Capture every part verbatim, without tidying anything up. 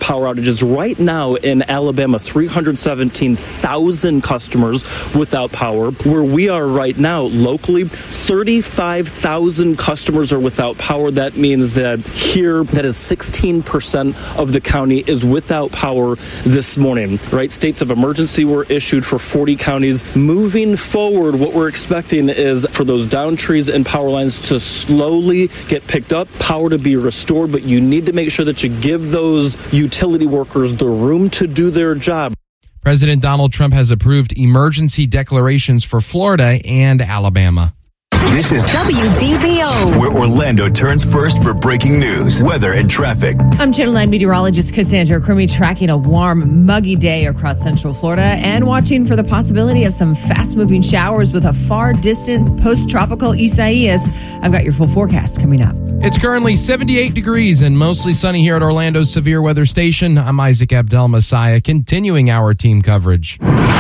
power outages. Right now in Alabama, three hundred seventeen thousand customers without power. Where we are right now, locally, thirty-five thousand customers are without power. That means that here, that is sixteen percent of the county is without power this morning, right? States of emergency were issued for forty counties. Moving forward, what we're expecting is for those down trees and power lines to slowly get picked up, power to be restored, but you need to make sure that you give those utility workers the room to do their job. President Donald Trump has approved emergency declarations for Florida and Alabama. This is W D B O, where Orlando turns first for breaking news, weather, and traffic. I'm Channel nine meteorologist Cassandra Crimmy, tracking a warm, muggy day across Central Florida and watching for the possibility of some fast-moving showers with a far-distant post-tropical Isaias. I've got your full forecast coming up. It's currently seventy-eight degrees and mostly sunny here at Orlando's Severe Weather Station. I'm Isaac Abdel Messiah, continuing our team coverage.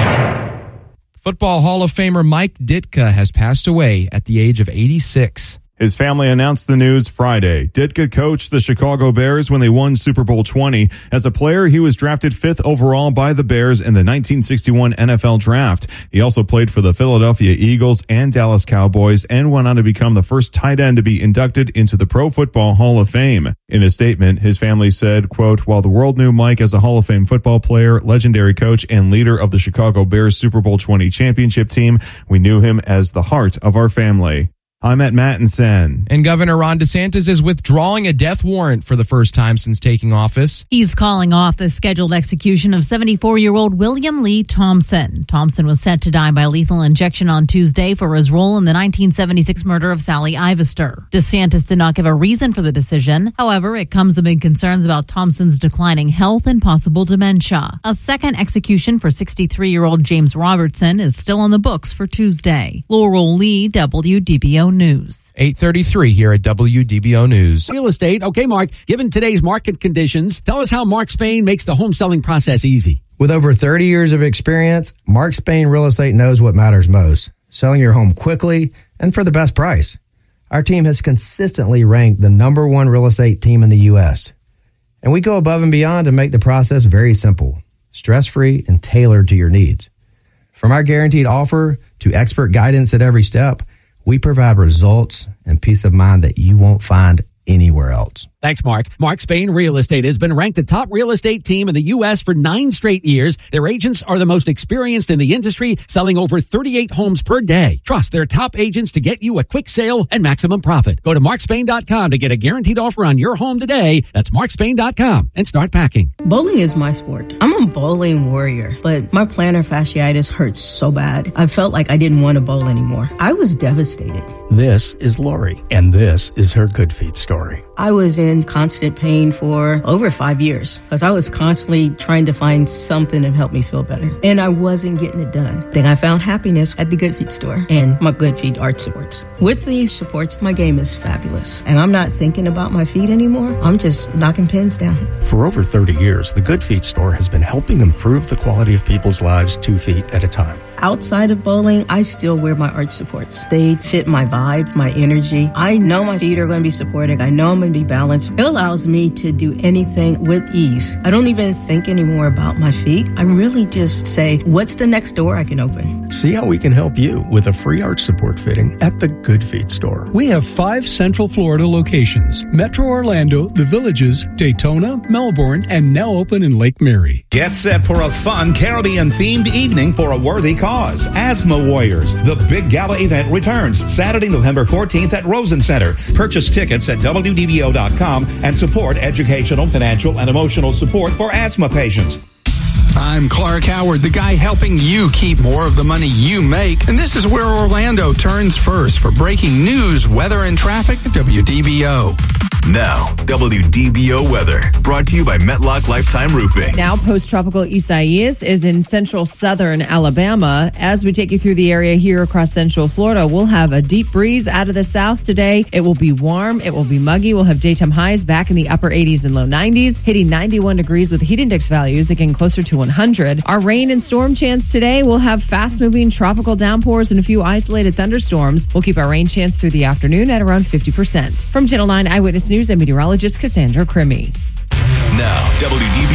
Football Hall of Famer Mike Ditka has passed away at the age of eighty-six. His family announced the news Friday. Ditka coached the Chicago Bears when they won Super Bowl twenty. As a player, he was drafted fifth overall by the Bears in the nineteen sixty-one N F L Draft. He also played for the Philadelphia Eagles and Dallas Cowboys and went on to become the first tight end to be inducted into the Pro Football Hall of Fame. In a statement, his family said, quote, "While the world knew Mike as a Hall of Fame football player, legendary coach, and leader of the Chicago Bears Super Bowl twenty championship team, we knew him as the heart of our family." I'm at Mattinson. And Governor Ron DeSantis is withdrawing a death warrant for the first time since taking office. He's calling off the scheduled execution of seventy-four-year-old William Lee Thompson. Thompson was set to die by lethal injection on Tuesday for his role in the nineteen seventy-six murder of Sally Ivester. DeSantis did not give a reason for the decision. However, it comes amid concerns about Thompson's declining health and possible dementia. A second execution for sixty-three-year-old James Robertson is still on the books for Tuesday. Laurel Lee, W D B O News. eight thirty-three here at W D B O News. Real estate. Okay, Mark, given today's market conditions, tell us how Mark Spain makes the home selling process easy. With over thirty years of experience, Mark Spain Real Estate knows what matters most: selling your home quickly and for the best price. Our team has consistently ranked the number one real estate team in the U S, and we go above and beyond to make the process very simple, stress-free, and tailored to your needs. From our guaranteed offer to expert guidance at every step, we provide results and peace of mind that you won't find anywhere else. Thanks, Mark. Mark Spain Real Estate has been ranked the top real estate team in the U S for nine straight years. Their agents are the most experienced in the industry, selling over thirty-eight homes per day. Trust their top agents to get you a quick sale and maximum profit. Go to mark spain dot com to get a guaranteed offer on your home today. That's mark spain dot com and start packing. Bowling is my sport. I'm a bowling warrior, but my plantar fasciitis hurts so bad. I felt like I didn't want to bowl anymore. I was devastated. This is Lori, and this is her Good Feet story. I was in constant pain for over five years because I was constantly trying to find something to help me feel better, and I wasn't getting it done. Then I found happiness at the Good Feet store and my Good Feet arch supports. With these supports, my game is fabulous, and I'm not thinking about my feet anymore. I'm just knocking pins down. For over thirty years, the Good Feet store has been helping improve the quality of people's lives two feet at a time. Outside of bowling, I still wear my arch supports. They fit my vibe, my energy. I know my feet are going to be supported. I know I'm going to be balanced. It allows me to do anything with ease. I don't even think anymore about my feet. I really just say, what's the next door I can open? See how we can help you with a free arch support fitting at the Good Feet store. We have five Central Florida locations: Metro Orlando, The Villages, Daytona, Melbourne, and now open in Lake Mary. Get set for a fun Caribbean-themed evening for a worthy cause. Asthma Warriors, the big gala event returns Saturday, November fourteenth at Rosen Center. Purchase tickets at W D B O dot com and support educational, financial, and emotional support for asthma patients. I'm Clark Howard, the guy helping you keep more of the money you make. And this is where Orlando turns first for breaking news, weather, and traffic at W D B O. Now, W D B O weather, brought to you by Metlock Lifetime Roofing. Now, post-tropical Isaias is in central southern Alabama. As we take you through the area here across central Florida, we'll have a deep breeze out of the south today. It will be warm. It will be muggy. We'll have daytime highs back in the upper eighties and low nineties, hitting ninety-one degrees with heat index values again closer to one hundred. Our rain and storm chance today will have fast-moving tropical downpours and a few isolated thunderstorms. We'll keep our rain chance through the afternoon at around fifty percent. From Channel nine Eyewitness News and meteorologist Cassandra Crimmy. Now, W D B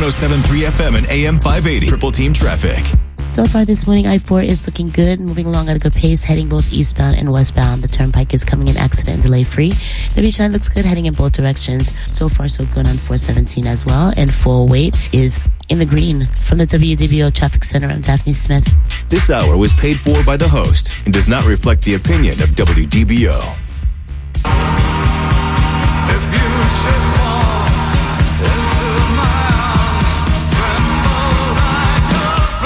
oh seven point three F M and A M five eighty. Triple Team Traffic. So far this morning, I four is looking good, moving along at a good pace, heading both eastbound and westbound. The turnpike is coming in accident and delay free. The beach line looks good, heading in both directions. So far, so good on four seventeen as well. And full weight is in the green. From the W D B O Traffic Center, I'm Daphne Smith. This hour was paid for by the host and does not reflect the opinion of W D B O. If you should fall into my arms, tremble like a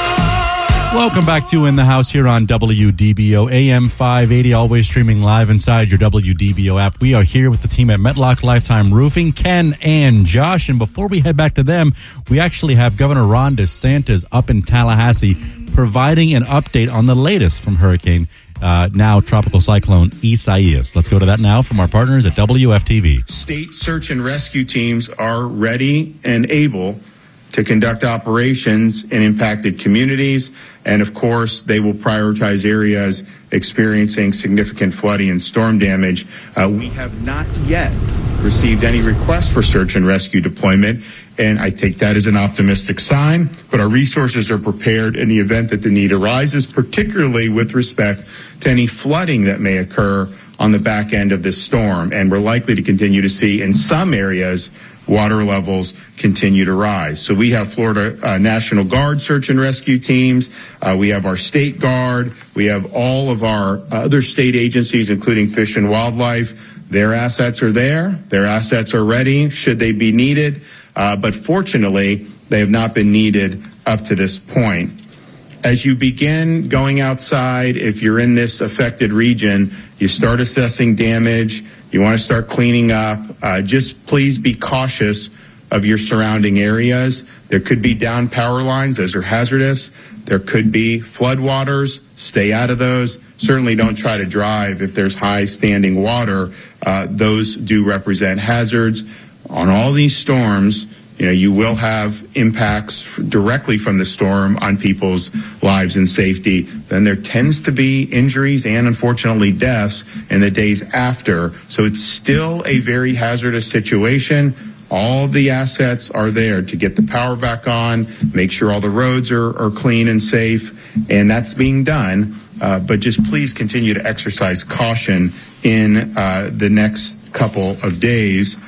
flower. Welcome back to In the House here on W D B O A M five eighty, always streaming live inside your W D B O app. We are here with the team at Metlock Lifetime Roofing, Ken and Josh. And before we head back to them, we actually have Governor Ron DeSantis up in Tallahassee providing an update on the latest from Hurricane Uh, now tropical cyclone Isaias. Let's go to that now from our partners at W F T V. State search and rescue teams are ready and able to conduct operations in impacted communities. And of course, they will prioritize areas experiencing significant flooding and storm damage. Uh, we have not yet received any requests for search and rescue deployment, and I take that as an optimistic sign. But our resources are prepared in the event that the need arises, particularly with respect to any flooding that may occur on the back end of this storm. And we're likely to continue to see in some areas water levels continue to rise. So we have Florida uh, National Guard search and rescue teams. Uh, we have our State Guard. We have all of our other state agencies, including Fish and Wildlife. Their assets are there. Their assets are ready should they be needed. Uh, but fortunately, they have not been needed up to this point. As you begin going outside, if you're in this affected region, you start assessing damage. You want to start cleaning up. Uh, just please be cautious of your surrounding areas. There could be down power lines. Those are hazardous. There could be floodwaters. Stay out of those. Certainly don't try to drive if there's high standing water. Uh, those do represent hazards. On all these storms, you know, you will have impacts directly from the storm on people's lives and safety. Then there tends to be injuries and unfortunately deaths in the days after. So it's still a very hazardous situation. All the assets are there to get the power back on, make sure all the roads are, are clean and safe, and that's being done. Uh, but just please continue to exercise caution in uh, the next couple of days.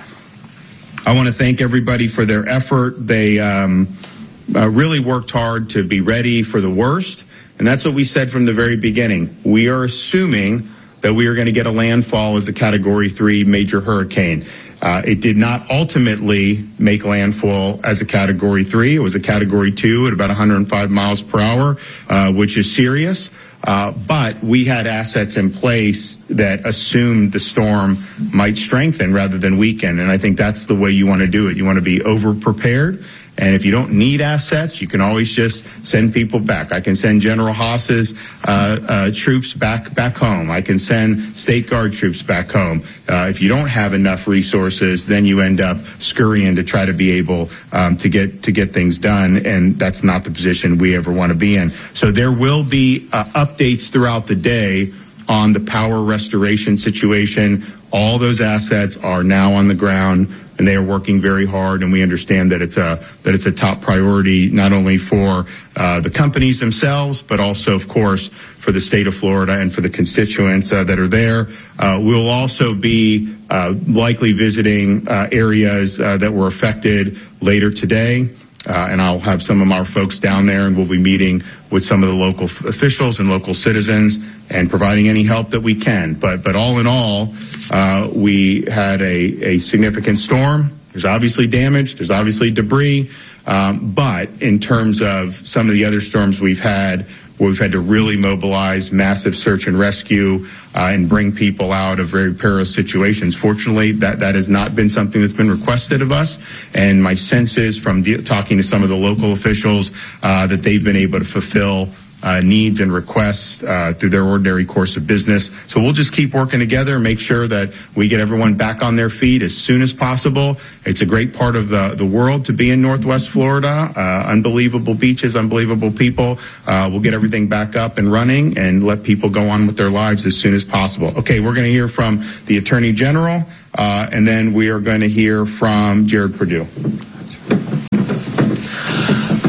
I want to thank everybody for their effort. They um, uh, really worked hard to be ready for the worst, and that's what we said from the very beginning. We are assuming that we are going to get a landfall as a Category three major hurricane. Uh, it did not ultimately make landfall as a Category three. It was a Category two at about one hundred five miles per hour, uh, which is serious. Uh, but we had assets in place that assumed the storm might strengthen rather than weaken. And I think that's the way you want to do it. You want to be over prepared. And if you don't need assets, you can always just send people back. I can send General Haas's uh, uh, troops back back home. I can send State Guard troops back home. Uh, if you don't have enough resources, then you end up scurrying to try to be able um, to get to get things done, and that's not the position we ever want to be in. So there will be uh, updates throughout the day on the power restoration situation. All those assets are now on the ground, and they are working very hard, and we understand that it's a that it's a top priority not only for uh, the companies themselves, but also, of course, for the state of Florida and for the constituents uh, that are there. Uh, we'll also be uh, likely visiting uh, areas uh, that were affected later today. Uh, and I'll have some of our folks down there, and we'll be meeting with some of the local f- officials and local citizens and providing any help that we can. But but all in all, uh, we had a, a significant storm. There's obviously damage. There's obviously debris. Um, but in terms of some of the other storms we've had, where we've had to really mobilize massive search and rescue uh, and bring people out of very perilous situations. Fortunately, that, that has not been something that's been requested of us. And my sense is from de- talking to some of the local officials uh, that they've been able to fulfill Uh, needs and requests uh, through their ordinary course of business. So we'll just keep working together and make sure that we get everyone back on their feet as soon as possible. It's a great part of the, the world to be in Northwest Florida. Uh, unbelievable beaches, unbelievable people. Uh, we'll get everything back up and running and let people go on with their lives as soon as possible. Okay, we're going to hear from the Attorney General, uh, and then we are going to hear from Jared Perdue.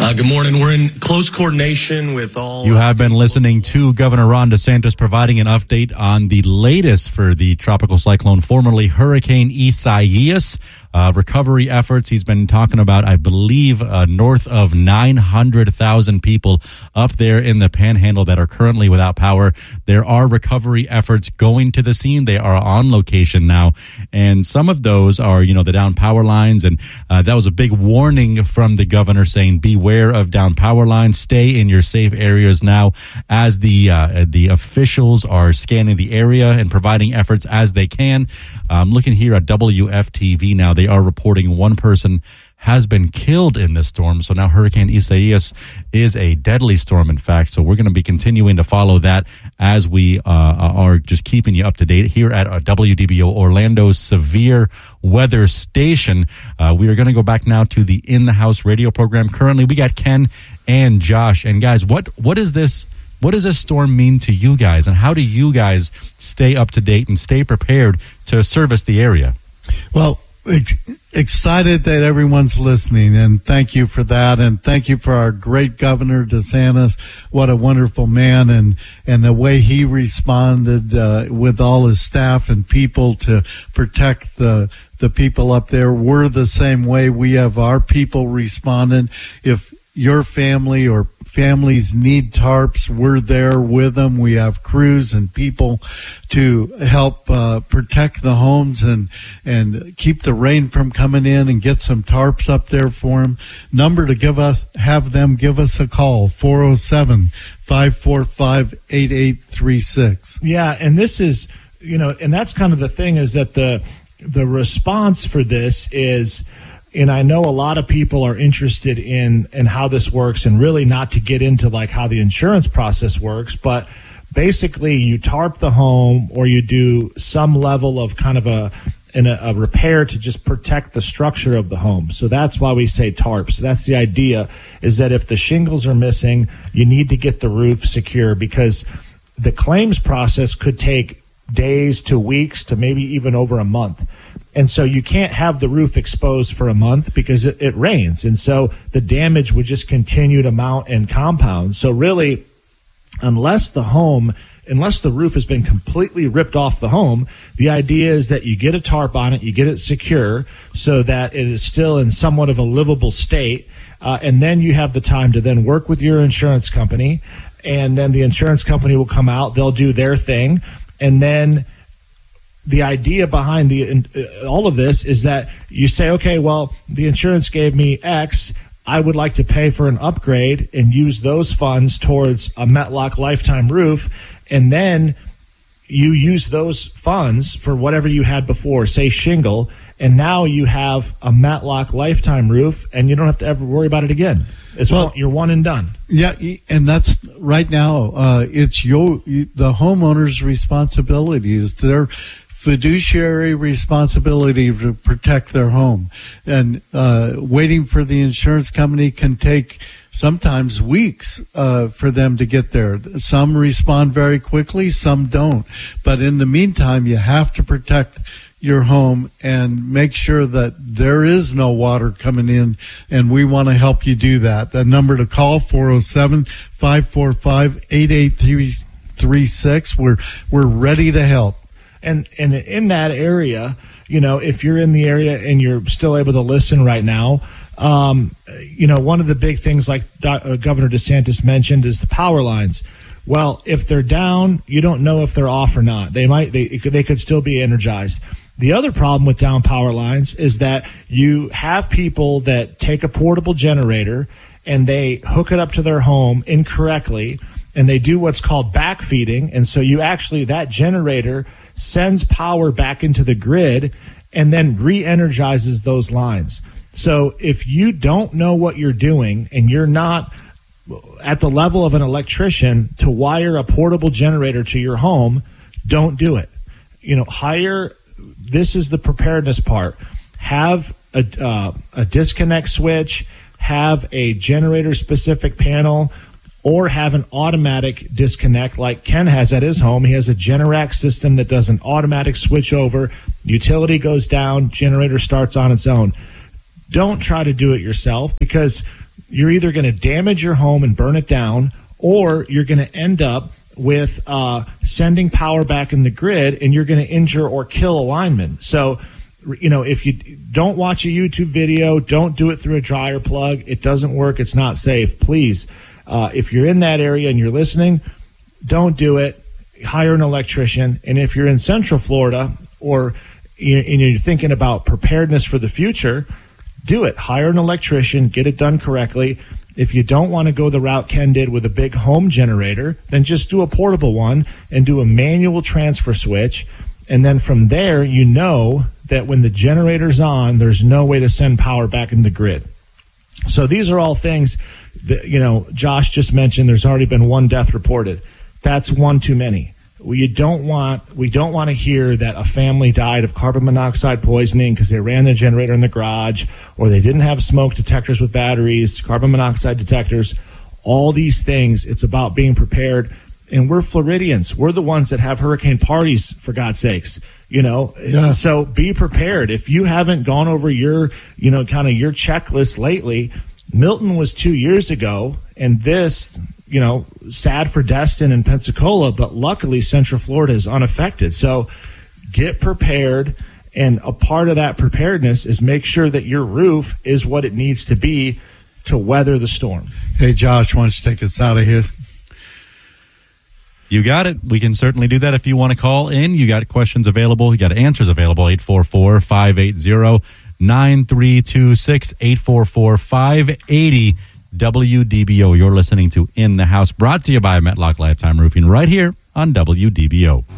Uh, good morning. We're in close coordination with all. You have been listening to Governor Ron DeSantis providing an update on the latest for the tropical cyclone, formerly Hurricane Isaias. Uh, recovery efforts. He's been talking about, I believe, uh, north of nine hundred thousand people up there in the Panhandle that are currently without power. There are recovery efforts going to the scene. They are on location now. And some of those are, you know, the down power lines. And uh, that was a big warning from the governor saying, beware of down power lines. Stay in your safe areas now, as the uh, the officials are scanning the area and providing efforts as they can. Um, looking here at W F T V now, they are reporting one person has been killed in this storm. So now Hurricane Isaias is a deadly storm, in fact. So we're going to be continuing to follow that as we uh, are just keeping you up to date here at uh, W D B O Orlando's Severe Weather Station. Uh, we are going to go back now to the In the House radio program. Currently, we got Ken and Josh. And guys, what what is this? What does this storm mean to you guys? And how do you guys stay up to date and stay prepared to service the area? Well, excited that everyone's listening, and thank you for that, and thank you for our great Governor DeSantis. What a wonderful man, and and the way he responded uh, with all his staff and people to protect the the people up there. We're the same way. We have our people responding. If your family or families need tarps, we're there with them. We have crews and people to help uh, protect the homes and and keep the rain from coming in, and get some tarps up there for them. Number to give us, have them give us a call, four oh seven, five four five, eight eight three six. Yeah, and this is, you know, and that's kind of the thing, is that the the response for this is, and I know a lot of people are interested in, in how this works, and really not to get into like how the insurance process works, but basically you tarp the home, or you do some level of kind of a, in a, a repair to just protect the structure of the home. So that's why we say tarp. So that's the idea, is that if the shingles are missing, you need to get the roof secure, because the claims process could take days to weeks to maybe even over a month. And so you can't have the roof exposed for a month because it, it rains. And so the damage would just continue to mount and compound. So really, unless the home, unless the roof has been completely ripped off the home, the idea is that you get a tarp on it, you get it secure so that it is still in somewhat of a livable state. Uh, and then you have the time to then work with your insurance company. And then the insurance company will come out, they'll do their thing. And then the idea behind the uh, all of this is that you say, okay, well, the insurance gave me X. I would like to pay for an upgrade and use those funds towards a Metlock lifetime roof. And then you use those funds for whatever you had before, say shingle, and now you have a Metlock lifetime roof, and you don't have to ever worry about it again. It's well, one, you're one and done. Yeah, and that's right now. Uh, it's your the homeowner's responsibility. Is their fiduciary responsibility to protect their home, and uh, waiting for the insurance company can take sometimes weeks uh, for them to get there. Some respond very quickly, some don't. But in the meantime, you have to protect your home and make sure that there is no water coming in, and we want to help you do that. The number to call, four oh seven, five four five, eight eight three six. We're we're ready to help. And and in that area, you know, if you're in the area and you're still able to listen right now, um, you know, one of the big things, like uh, Governor DeSantis mentioned, is the power lines. Well, if they're down, you don't know if they're off or not. They might they they could still be energized. The other problem with down power lines is that you have people that take a portable generator and they hook it up to their home incorrectly, and they do what's called backfeeding. And so you actually, that generator sends power back into the grid and then re-energizes those lines. So if you don't know what you're doing and you're not at the level of an electrician to wire a portable generator to your home, don't do it. You know, hire, this is the preparedness part. Have a, uh, a disconnect switch, have a generator specific panel, or have an automatic disconnect like Ken has at his home. He has a Generac system that does an automatic switch over. Utility goes down, generator starts on its own. Don't try to do it yourself, because you're either going to damage your home and burn it down, or you're going to end up with uh, sending power back in the grid, and you're going to injure or kill a lineman. So, you know, if you don't watch a YouTube video, don't do it through a dryer plug. It doesn't work. It's not safe. Please, uh, if you're in that area and you're listening, don't do it. Hire an electrician. And if you're in Central Florida or you're thinking about preparedness for the future, do it. Hire an electrician. Get it done correctly. If you don't want to go the route Ken did with a big home generator, then just do a portable one and do a manual transfer switch. And then from there, you know that when the generator's on, there's no way to send power back in the grid. So these are all things that, you know, Josh just mentioned. There's already been one death reported. That's one too many. We don't want we don't want to hear that a family died of carbon monoxide poisoning because they ran their generator in the garage, or they didn't have smoke detectors with batteries, carbon monoxide detectors. All these things, it's about being prepared. And we're Floridians. We're the ones that have hurricane parties, for God's sakes. You know, yeah. So be prepared. If you haven't gone over your, you know, kind of your checklist lately, Milton was two years ago, and this, you know, sad for Destin and Pensacola, but luckily Central Florida is unaffected. So get prepared, and a part of that preparedness is make sure that your roof is what it needs to be to weather the storm. Hey, Josh, why don't you take us out of here? You got it. We can certainly do that if you want to call in. You got questions available. You got answers available. eight four four, five eight zero, nine three two six, eight four four, five eight zero, W D B O. You're listening to In the House, brought to you by Metlock Lifetime Roofing, right here on W D B O.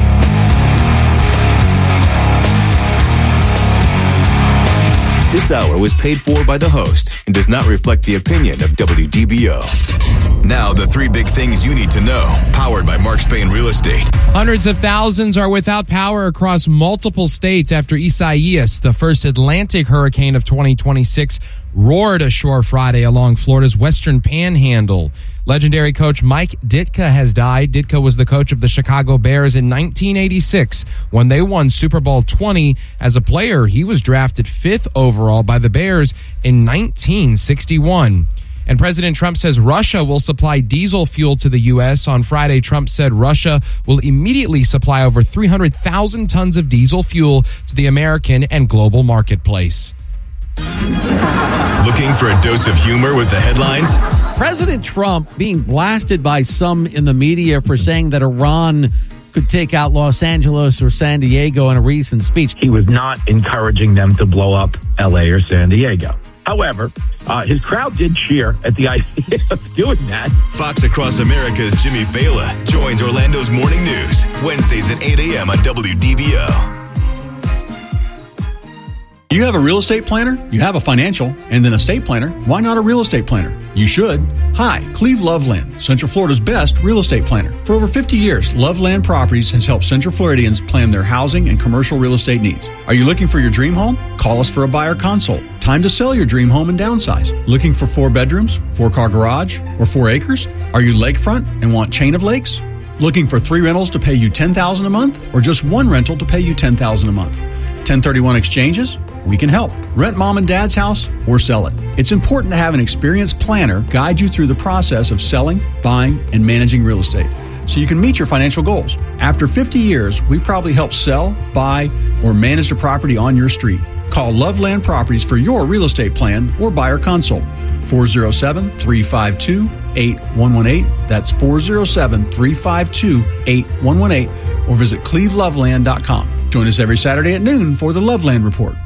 This hour was paid for by the host and does not reflect the opinion of W D B O. Now, the three big things you need to know, powered by Mark Spain Real Estate. Hundreds of thousands are without power across multiple states after Isaias, the first Atlantic hurricane of twenty twenty-six, roared ashore Friday along Florida's western panhandle. Legendary coach Mike Ditka has died. Ditka was the coach of the Chicago Bears in nineteen eighty-six when they won Super Bowl twenty. As a player, he was drafted fifth overall by the Bears in nineteen sixty-one. And President Trump says Russia will supply diesel fuel to the U S. On Friday, Trump said Russia will immediately supply over three hundred thousand tons of diesel fuel to the American and global marketplace. Looking for a dose of humor with the headlines? President Trump being blasted by some in the media for saying that Iran could take out Los Angeles or San Diego in a recent speech. He was not encouraging them to blow up L A or San Diego. However, uh, his crowd did cheer at the idea of doing that. Fox Across America's Jimmy Fallon joins Orlando's Morning News, Wednesdays at eight a.m. on W D B O. You have a real estate planner, you have a financial, and then a estate planner. Why not a real estate planner? You should. Hi, Cleve Loveland, Central Florida's best real estate planner. For over fifty years, Loveland Properties has helped Central Floridians plan their housing and commercial real estate needs. Are you looking for your dream home? Call us for a buyer consult. Time to sell your dream home and downsize. Looking for four bedrooms, four-car garage, or four acres? Are you lakefront and want chain of lakes? Looking for three rentals to pay you ten thousand dollars a month, or just one rental to pay you ten thousand dollars a month? ten thirty-one exchanges? We can help. Rent mom and dad's house or sell it. It's important to have an experienced planner guide you through the process of selling, buying, and managing real estate so you can meet your financial goals. After fifty years, we probably help sell, buy, or manage the property on your street. Call Loveland Properties for your real estate plan or buyer consult. four oh seven, three five two, eight one one eight. That's four oh seven, three five two, eight one one eight. Or visit cleve loveland dot com. Join us every Saturday at noon for the Loveland Report.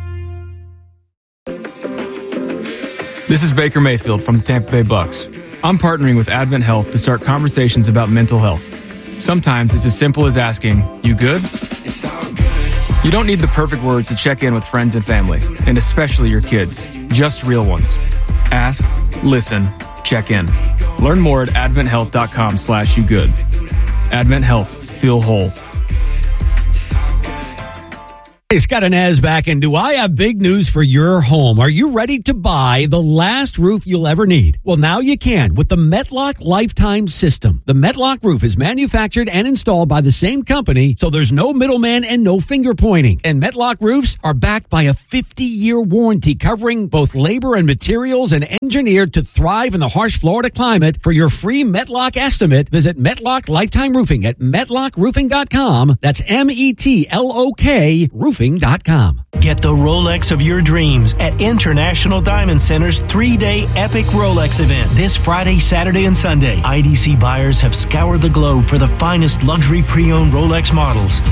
This is Baker Mayfield from the Tampa Bay Bucks. I'm partnering with Advent Health to start conversations about mental health. Sometimes it's as simple as asking, "You good?" You don't need the perfect words to check in with friends and family, and especially your kids. Just real ones. Ask, listen, check in. Learn more at advent health dot com slash you good. Advent Health. Feel whole. Hey, Scott Inez back, and do I have big news for your home? Are you ready to buy the last roof you'll ever need? Well, now you can with the Metlock Lifetime System. The Metlock roof is manufactured and installed by the same company, so there's no middleman and no finger pointing. And Metlock roofs are backed by a fifty-year warranty covering both labor and materials and engineered to thrive in the harsh Florida climate. For your free Metlock estimate, visit Metlock Lifetime Roofing at metlock roofing dot com. That's M E T L O K roofing dot com. Get the Rolex of your dreams at International Diamond Center's three-day epic Rolex event this Friday, Saturday, and Sunday. I D C buyers have scoured the globe for the finest luxury pre-owned Rolex models.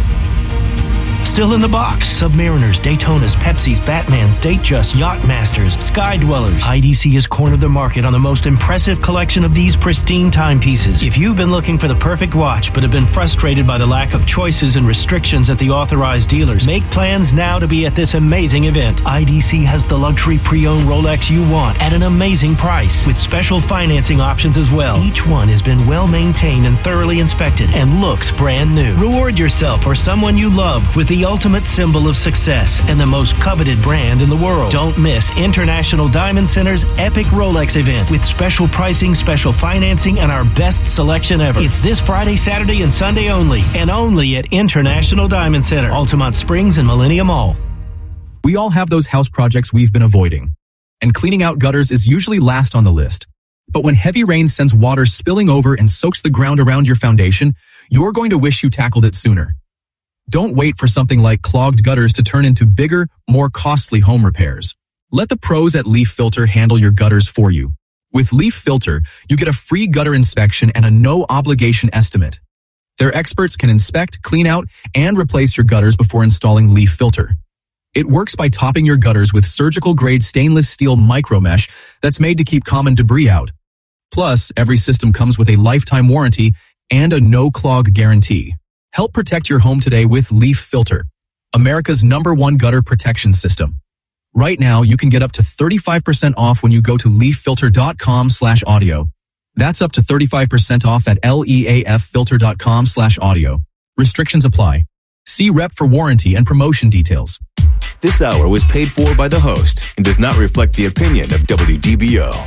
Still in the box, Submariners, Daytonas, Pepsis, Batmans, Datejust, Yachtmasters, Sky Dwellers. I D C has cornered the market on the most impressive collection of these pristine timepieces. If you've been looking for the perfect watch but have been frustrated by the lack of choices and restrictions at the authorized dealers, make plans now to be at this amazing event. I D C has the luxury pre-owned Rolex you want at an amazing price with special financing options as well. Each one has been well maintained and thoroughly inspected and looks brand new. Reward yourself or someone you love with the ultimate symbol of success and the most coveted brand in the world. Don't miss International Diamond Center's epic Rolex event with special pricing, special financing, and our best selection ever. It's this Friday, Saturday, and Sunday only, and only at International Diamond Center, Altamont Springs and Millennium Mall. We all have those house projects we've been avoiding, and cleaning out gutters is usually last on the list. But when heavy rain sends water spilling over and soaks the ground around your foundation, you're going to wish you tackled it sooner. Don't wait for something like clogged gutters to turn into bigger, more costly home repairs. Let the pros at Leaf Filter handle your gutters for you. With Leaf Filter, you get a free gutter inspection and a no-obligation estimate. Their experts can inspect, clean out, and replace your gutters before installing Leaf Filter. It works by topping your gutters with surgical-grade stainless steel micro mesh that's made to keep common debris out. Plus, every system comes with a lifetime warranty and a no-clog guarantee. Help protect your home today with Leaf Filter, America's number one gutter protection system. Right now, you can get up to thirty-five percent off when you go to leaf filter dot com slash audio. That's up to thirty-five percent off at leaf filter dot com slash audio. Restrictions apply. See rep for warranty and promotion details. This hour was paid for by the host and does not reflect the opinion of W D B O.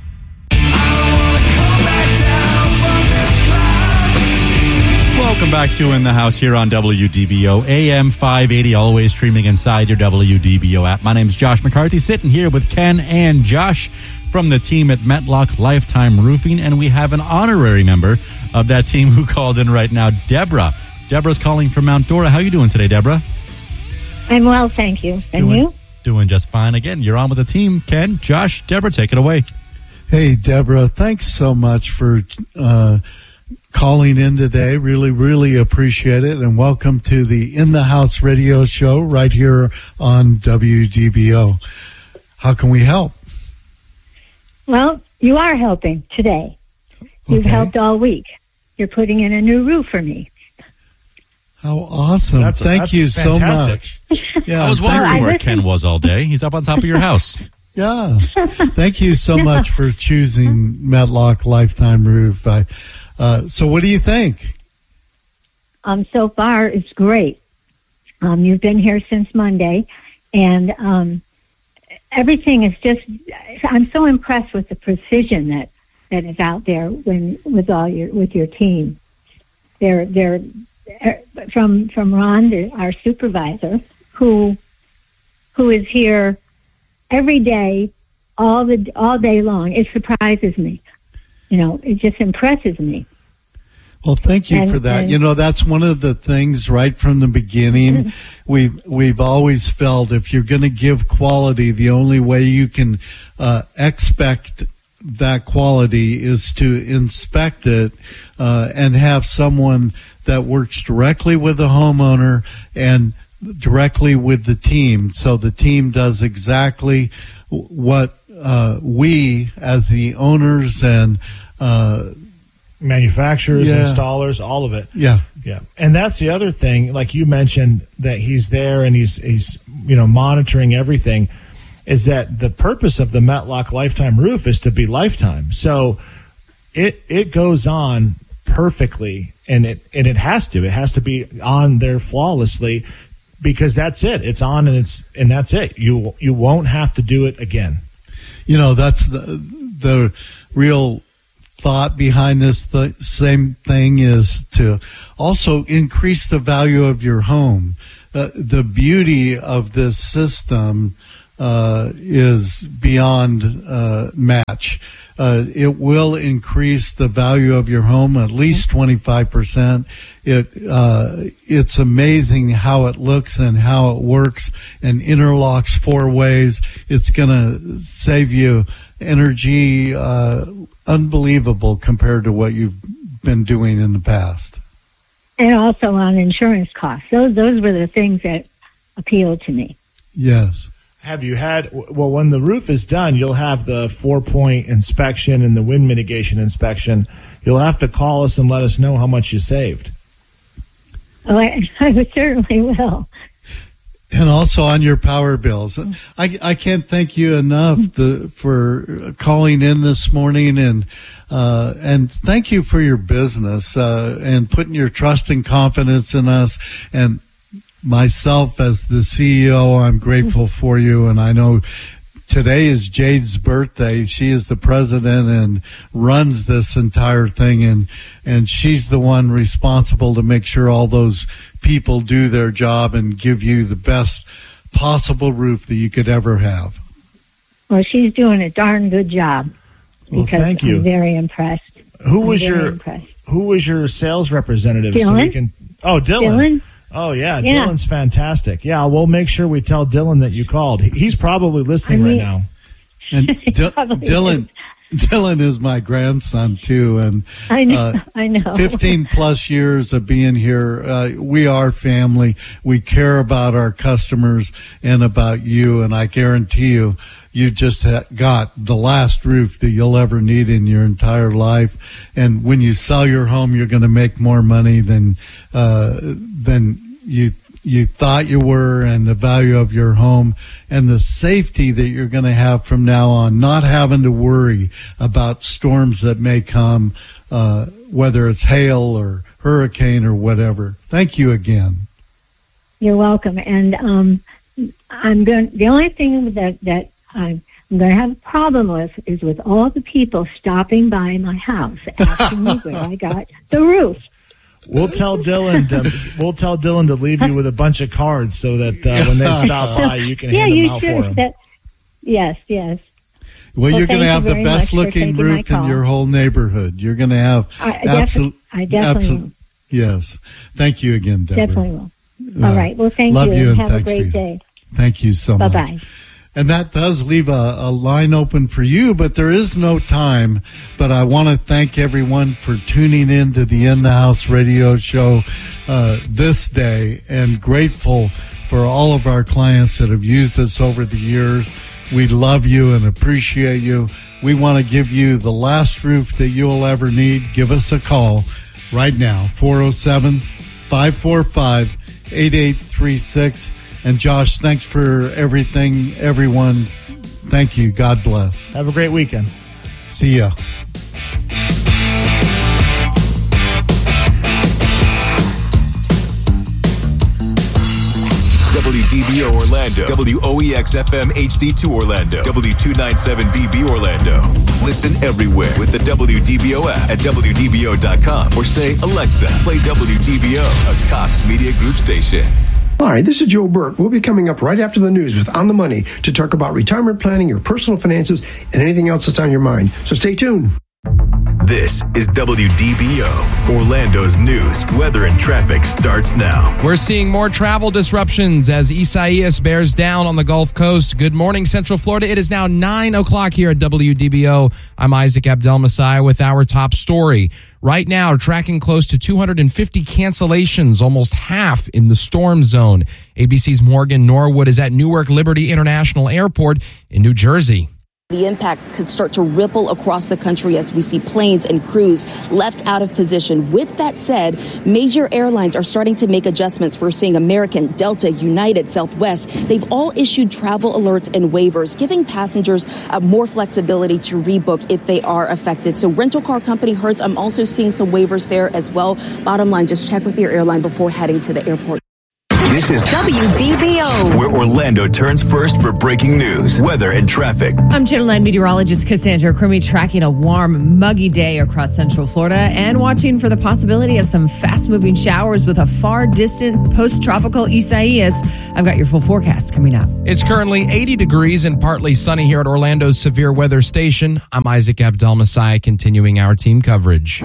Welcome back to In the House here on W D B O, A M five eighty, always streaming inside your W D B O app. My name's Josh McCarthy, sitting here with Ken and Josh from the team at Metlock Lifetime Roofing, and we have an honorary member of that team who called in right now, Deborah. Deborah's calling from Mount Dora. How are you doing today, Deborah? I'm well, thank you. And doing, you? Doing just fine. Again, you're on with the team. Ken, Josh, Deborah, take it away. Hey, Deborah, thanks so much for uh, calling in today. Really, really appreciate it. And welcome to the In the House radio show right here on W D B O. How can we help? Well, you are helping today. You've Okay. helped all week. You're putting in a new roof for me. How awesome. That's- Thank that's you so fantastic. much. Yeah, I was wondering thank you. where Ken was all day. He's up on top of your house. Yeah. Thank you so much for choosing Metlock Lifetime Roof. I, uh, so what do you think? Um, so far, it's great. Um, you've been here since Monday, and um, everything is just, I'm so impressed with the precision that, that is out there when with all your with your team. They're they're from from Ron, the- our supervisor, who who is here every day, all the all day long. It surprises me. You know, it just impresses me. Well, thank you And- for that. and- You know, that's one of the things right from the beginning. We've we've always felt if you're going to give quality, the only way you can uh, expect that quality is to inspect it uh, and have someone that works directly with the homeowner and directly with the team. So the team does exactly what uh, we, as the owners and uh, manufacturers, Yeah. installers, all of it. Yeah. Yeah. And that's the other thing, like you mentioned, that he's there and he's, he's, you know, monitoring everything, is that the purpose of the Metlock Lifetime Roof is to be lifetime. So it, it goes on perfectly, and it, and it has to, it has to be on there flawlessly because that's it. It's on and it's and that's it. You you won't have to do it again. You know, that's the the real thought behind this th- same thing is to also increase the value of your home. Uh, the beauty of this system uh, is beyond uh, match. Uh, it will increase the value of your home at least twenty-five percent. It uh, it's amazing how it looks and how it works and interlocks four ways. It's going to save you energy, uh, unbelievable compared to what you've been doing in the past. And also on insurance costs. Those those were the things that appealed to me. Yes. Have you had, well, when the roof is done, you'll have the four-point inspection and the wind mitigation inspection. You'll have to call us and let us know how much you saved. Oh, I, I certainly will. And also on your power bills. I, I can't thank you enough the, for calling in this morning, and uh, and thank you for your business uh, and putting your trust and confidence in us. And myself as the C E O, I'm grateful for you, and I know today is Jade's birthday. She is the president and runs this entire thing, and and she's the one responsible to make sure all those people do their job and give you the best possible roof that you could ever have. Well, she's doing a darn good job. Well, because thank you. I'm very impressed. Who I'm was very your impressed. Who was your sales representative? Dylan? So we can. Oh, Dylan. Dylan? Oh yeah, Yeah. Dylan's fantastic. Yeah, we'll make sure we tell Dylan that you called. He- He's probably listening I mean- right now. And Dy- Dylan, Dylan is my grandson too, and I know. uh, I know. fifteen plus years of being here. Uh, we are family. We care about our customers and about you, and I guarantee you, you just ha- got the last roof that you'll ever need in your entire life. And when you sell your home, you're going to make more money than uh, than you you thought you were, and the value of your home and the safety that you're going to have from now on, not having to worry about storms that may come, uh, whether it's hail or hurricane or whatever. Thank you again. You're welcome. And um, I'm going. The only thing that that I'm going to have a problem with is with all the people stopping by my house asking me where I got the roof. We'll tell Dylan. To, we'll tell Dylan to leave you with a bunch of cards so that uh, when they stop by, you can yeah, hand them you out sure. for them. That, yes, yes. Well, Well, you're going to thank have you the very best much for looking taking my roof in call. your whole neighborhood. You're going to have I, I, defi- absolute, I definitely absolute, will. yes. Thank you again, Deborah. Definitely will. All Uh, right. Well, thank love you, you and and have a thanks for great you. day. Thank you so much. Bye-bye. And that does leave a, a line open for you, but there is no time. But I want to thank everyone for tuning in to the In the House radio show uh, this day, and grateful for all of our clients that have used us over the years. We love you and appreciate you. We want to give you the last roof that you'll ever need. Give us a call right now, four oh seven, five four five, eight eight three six. And Josh, thanks for everything, everyone. Thank you. God bless. Have a great weekend. See ya. W D B O Orlando, W O E X F M H D two Orlando, W two ninety-seven B B Orlando. Listen everywhere with the W D B O app at W D B O dot com, or say, Alexa, play W D B O, a Cox Media Group station. Hi, this is Joe Burke. We'll be coming up right after the news with On the Money to talk about retirement planning, your personal finances, and anything else that's on your mind. So stay tuned. This is W D B O, Orlando's news, weather, and traffic starts now. We're seeing more travel disruptions as Isaias bears down on the Gulf Coast. Good morning, Central Florida. It is now nine o'clock here at W D B O. I'm Isaac Abdel-Messiah with our top story. Right now, tracking close to two hundred fifty cancellations, almost half in the storm zone. A B C's Morgan Norwood is at Newark Liberty International Airport in New Jersey. The impact could start to ripple across the country as we see planes and crews left out of position. With that said, major airlines are starting to make adjustments. We're seeing American, Delta, United, Southwest. They've all issued travel alerts and waivers, giving passengers uh, more flexibility to rebook if they are affected. So rental car company Hertz, I'm also seeing some waivers there as well. Bottom line, just check with your airline before heading to the airport. This is W D B O, where Orlando turns first for breaking news, weather, and traffic. I'm Channel nine meteorologist Cassandra Crummy, tracking a warm, muggy day across Central Florida and watching for the possibility of some fast-moving showers with a far-distant post-tropical Isaias. I've got your full forecast coming up. It's currently eighty degrees and partly sunny here at Orlando's Severe Weather Station. I'm Isaac Abdel-Messiah, continuing our team coverage.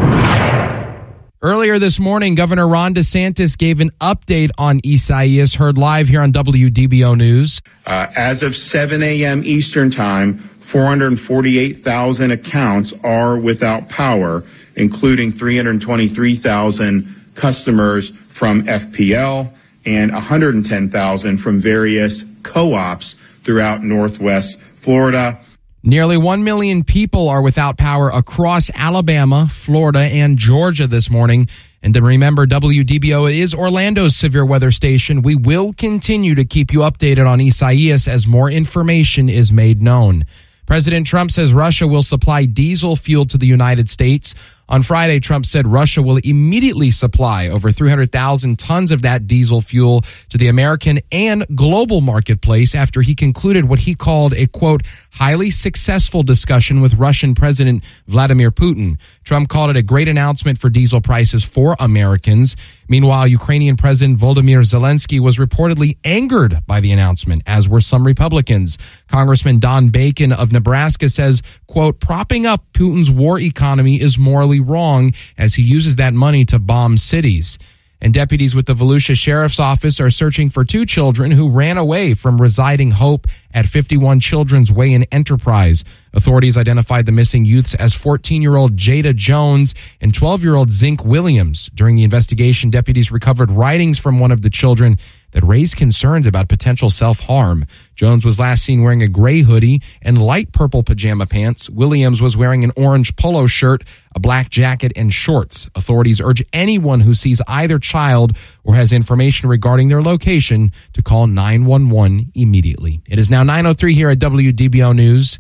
Earlier this morning, Governor Ron DeSantis gave an update on Isaias, heard live here on W D B O News. Uh, as of seven a.m. Eastern Time, four hundred forty-eight thousand accounts are without power, including three hundred twenty-three thousand customers from F P L and one hundred ten thousand from various co-ops throughout Northwest Florida. Nearly one million people are without power across Alabama, Florida, and Georgia this morning. And to remember, W D B O is Orlando's severe weather station. We will continue to keep you updated on Isaias as more information is made known. President Trump says Russia will supply diesel fuel to the United States. On Friday, Trump said Russia will immediately supply over three hundred thousand tons of that diesel fuel to the American and global marketplace after he concluded what he called a, quote, highly successful discussion with Russian President Vladimir Putin. Trump called it a great announcement for diesel prices for Americans. Meanwhile, Ukrainian President Volodymyr Zelensky was reportedly angered by the announcement, as were some Republicans. Congressman Don Bacon of Nebraska says, quote, propping up Putin's war economy is morally wrong as he uses that money to bomb cities. And deputies with the Volusia Sheriff's Office are searching for two children who ran away from Residing Hope at fifty-one Children's Way in Enterprise. Authorities identified the missing youths as fourteen-year-old Jada Jones and twelve-year-old Zink Williams. During the investigation, deputies recovered writings from one of the children that raised concerns about potential self-harm. Jones was last seen wearing a gray hoodie and light purple pajama pants. Williams was wearing an orange polo shirt, a black jacket, and shorts. Authorities urge anyone who sees either child or has information regarding their location to call nine one one immediately. It is now nine oh three here at W D B O News.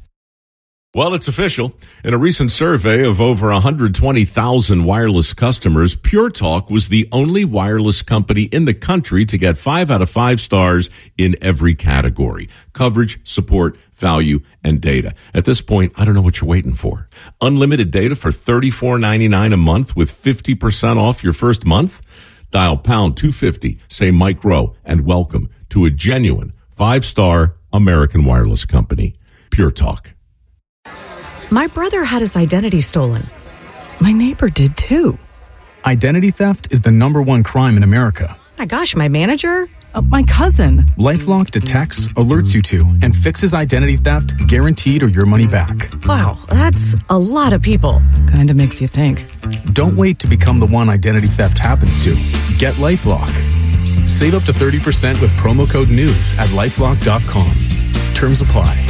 Well, it's official. In a recent survey of over one hundred twenty thousand wireless customers, Pure Talk was the only wireless company in the country to get five out of five stars in every category: coverage, support, value, and data. At this point, I don't know what you're waiting for. Unlimited data for thirty-four ninety-nine a month with fifty percent off your first month? Dial pound two fifty, say Mike Rowe, and welcome to a genuine five-star American wireless company. Pure Talk. My brother had his identity stolen. My neighbor did too. Identity theft is the number one crime in America. My gosh, my manager? Uh, my cousin. LifeLock detects, alerts you to, and fixes identity theft guaranteed or your money back. Wow, that's a lot of people. Kinda makes you think. Don't wait to become the one identity theft happens to. Get LifeLock. Save up to thirty percent with promo code NEWS at lifelock dot com. Terms apply.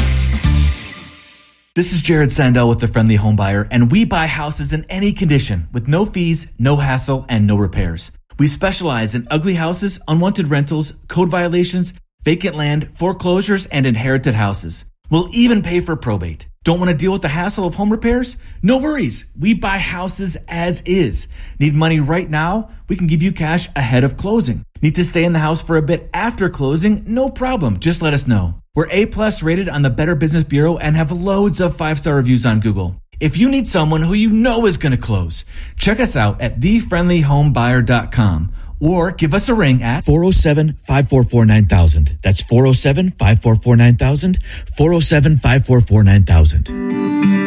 This is Jared Sandell with The Friendly Home Buyer, and we buy houses in any condition with no fees, no hassle, and no repairs. We specialize in ugly houses, unwanted rentals, code violations, vacant land, foreclosures, and inherited houses. We'll even pay for probate. Don't want to deal with the hassle of home repairs? No worries. We buy houses as is. Need money right now? We can give you cash ahead of closing. Need to stay in the house for a bit after closing? No problem. Just let us know. We're A-plus rated on the Better Business Bureau and have loads of five-star reviews on Google. If you need someone who you know is going to close, check us out at the friendly home buyer dot com or give us a ring at four oh seven, five four four, nine thousand. That's four oh seven, five four four, nine thousand, four oh seven, five four four, nine thousand.